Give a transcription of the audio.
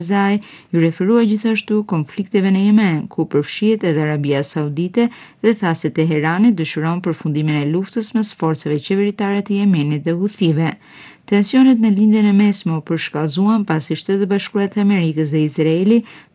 Karzai ju referua gjithashtu konflikteve në Yemen, ku përfshihet edhe Arabia Saudite dhe tha se Teherani dëshiron përfundimin e luftës mes forcave qeveritare të Yemenit dhe Huthive. Tensionet në lindjen e mesme u përshkallëzuan pasi Shtetet e Bashkuara të Amerikës dhe Izraeli